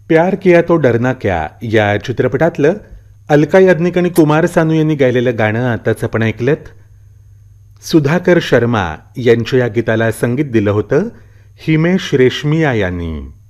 प्यार किया तो डरना क्या या चित्रपटातलं अलका याज्ञिक आणि कुमार सानू यांनी गायलेलं गाणं आताच आपण ऐकलंत. सुधाकर शर्मा यांच्या या गीताला संगीत दिलं होतं हिमेश रेशमिया यांनी.